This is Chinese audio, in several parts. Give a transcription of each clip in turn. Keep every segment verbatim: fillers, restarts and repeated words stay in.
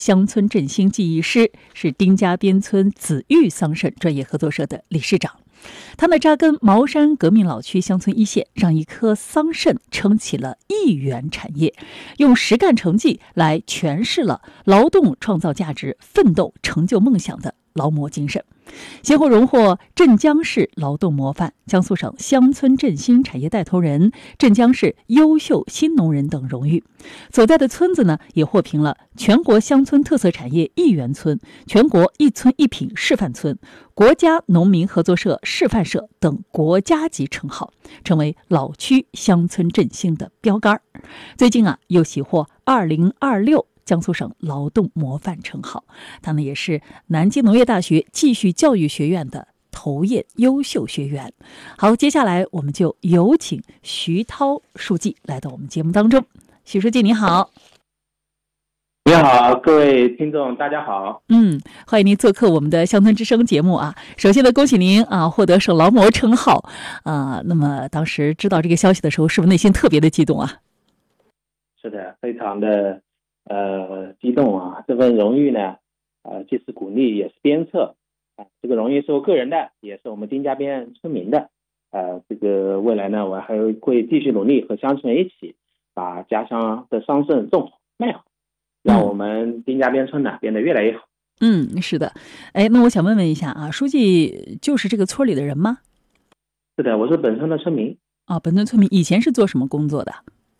乡村振兴技艺师，是丁家边村紫玉桑葚专业合作社的理事长。他们扎根茅山革命老区乡村一线，让一棵桑葚撑起了一元产业，用实干成绩来诠释了劳动创造价值、奋斗成就梦想的劳模精神，先后荣获镇江市劳动模范、江苏省乡村振兴产业带头人、镇江市优秀新农人等荣誉。所在的村子呢，也获评了全国乡村特色产业一元村、全国一村一品示范村、国家农民合作社示范社等国家级称号，成为老区乡村振兴的标杆。最近啊，又喜获二零二六江苏省劳动模范称号。他呢，也是南京农业大学继续教育学院的头业优秀学员。好，接下来我们就有请徐涛书记来到我们节目当中。徐书记你好。 你好，各位听众大家好。 嗯，欢迎您做客我们的乡村之声节目啊。首先呢，恭喜您啊获得省劳模称号啊。那么当时知道这个消息的时候，是不是内心特别的激动啊？ 是的，非常的呃激动啊。这份荣誉呢，呃既是鼓励也是鞭策啊。这个荣誉是我个人的，也是我们丁家边村民的。呃，这个未来呢，我还会继续努力和乡村人一起把家乡的桑葚种好卖好，让我们丁家边村呢变得越来越好。 嗯，是的。哎，那我想问问一下啊，书记就是这个村里的人吗？ 是的，我是本村的村民。 啊，本村村民。以前是做什么工作的？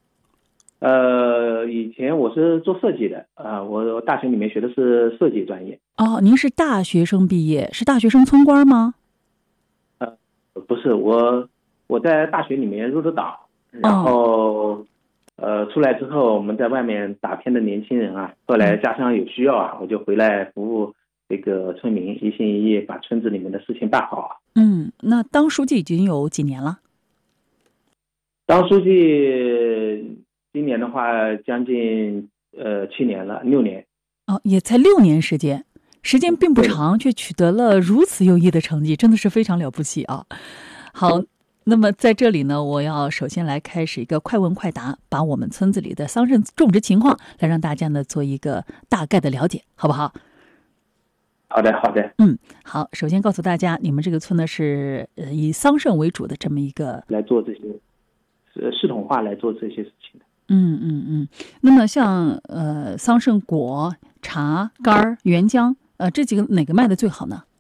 呃，以前我是做设计的啊、呃，我大学里面学的是设计专业。 哦，您是大学生毕业，是大学生村官吗？ 呃，不是，我我在大学里面入的党，然后、哦、呃出来之后，我们在外面打拼的年轻人啊，后来家乡有需要啊，我就回来服务这个村民，一心一意把村子里面的事情办好。 嗯，那当书记已经有几年了？ 当书记今年的话，将近呃七年了，六年。 哦，也才六年时间，时间并不长，却取得了如此优异的成绩，真的是非常了不起啊！好，那么在这里呢，我要首先来开始一个快问快答，把我们村子里的桑葚种植情况来让大家呢做一个大概的了解，好不好？ 好的，好的。 嗯，好。首先告诉大家，你们这个村呢是呃以桑葚为主的这么一个来做这些。呃，系统化来做这些事情的。 嗯嗯嗯。那么像呃桑葚果、茶干、原浆，呃这几个哪个卖的最好呢？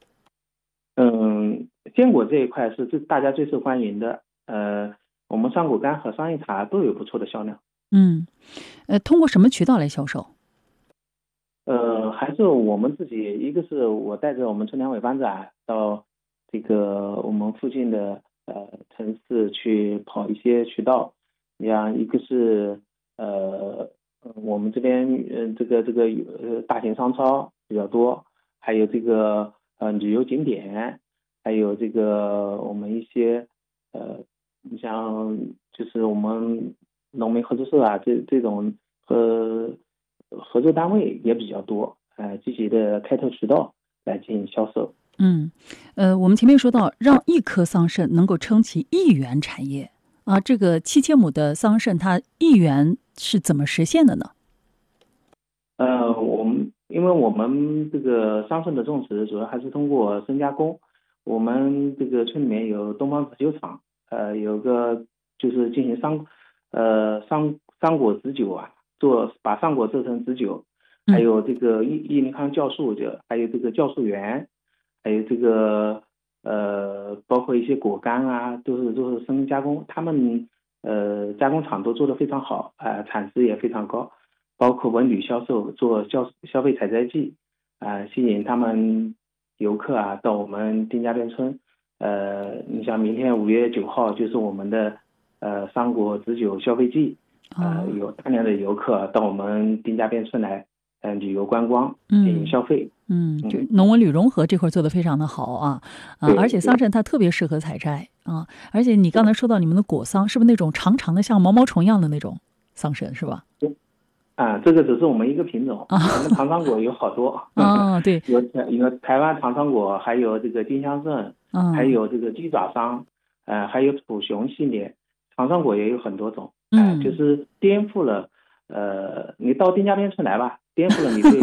嗯，坚果这一块是最大家最受欢迎的。呃，我们桑果干和桑叶茶都有不错的销量。 嗯，呃，通过什么渠道来销售？ 呃，还是我们自己，一个是我带着我们村两委班长到这个我们附近的。呃，城市去跑一些渠道，你像一个是呃，我们这边呃这个这个呃大型商超比较多，还有这个呃旅游景点，还有这个我们一些呃，你像就是我们农民合作社啊，这这种和合作单位也比较多，呃，积极的开拓渠道来进行销售。 嗯，呃，我们前面说到，让一棵桑葚能够撑起一元产业啊，这个七千亩的桑葚，它一元是怎么实现的呢？ 呃，我们因为我们这个桑葚的种植主要还是通过深加工，我们这个村里面有东方紫酒厂，呃，有个就是进行桑呃桑桑果紫酒啊，做把桑果做成紫酒，还有这个益益宁康酵素，就还有这个酵素园。还有这个呃，包括一些果干啊，都是都是深加工，他们呃加工厂都做得非常好啊、呃，产值也非常高，包括文旅销售做消消费采摘季啊、呃，吸引他们游客啊到我们丁家边村。呃，你像明天五月九号就是我们的呃桑果紫酒消费季，呃，有大量的游客到我们丁家边村来。嗯，旅游观光进行消费， 嗯，就农文旅融合这块做得非常的好啊啊！而且桑葚它特别适合采摘啊！而且你刚才说到你们的果桑，是不是那种长长的像毛毛虫一样的那种桑葚是吧？ 啊，这个只是我们一个品种，啊、我们长桑果有好多啊，对， 有有台湾长桑果，还有这个丁香葚， 嗯、 还有这个鸡爪桑，呃，还有土熊系列，长桑果也有很多种，嗯、呃，就是颠覆了。呃，你到丁家边村来吧， 颠覆了你对